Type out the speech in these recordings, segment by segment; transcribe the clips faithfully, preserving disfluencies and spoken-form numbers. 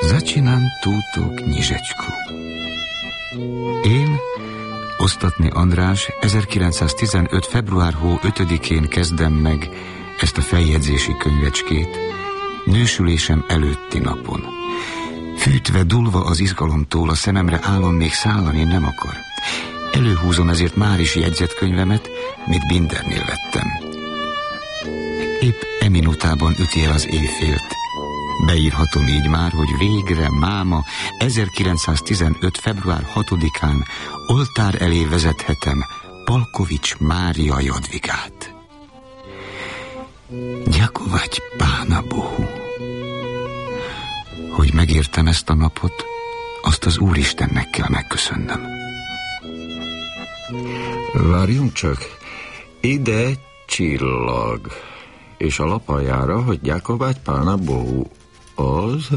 Začínam túto knižečku. Én, Ostatný András, ezerkilencszáztizenöt. február hó ötödikén kezdem meg ezt a feljegyzési könyvecskét, nősülésem előtti napon. Fűtve, dulva az izgalomtól, a szememre álom még szállani nem akar. Előhúzom ezért már is jegyzetkönyvemet, mit Bindernél vettem. Épp e minutában üti el az éjfélt. Beírhatom így már, hogy végre máma ezerkilencszáztizenöt. február hatodikán oltár elé vezethetem Palkovics Mária Jadvigát. Gyakovať Pána Bohu. Hogy megértem ezt a napot, azt az Úristennek kell megköszönnöm. Várjunk csak, ide csillag, és a lapaljára, hogy Gyakovať Pána Bohu, az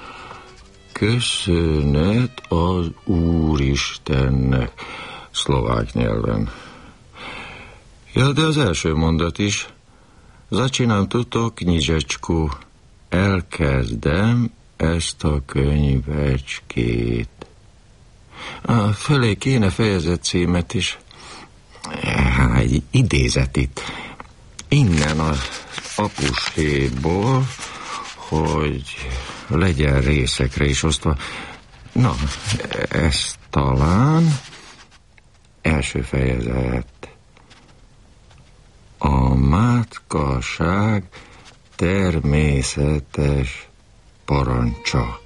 köszönet az Úristennek, szlovák nyelven. Ja, de az első mondat is, začínam túto knižečku, elkezdem ezt a könyvecskét. A fölé kéne fejezet címet is. Há, egy idézet itt. Innen az apuséból, hogy legyen részekre is osztva. Na, ez talán első fejezet. A mátkaság természetes parancsa.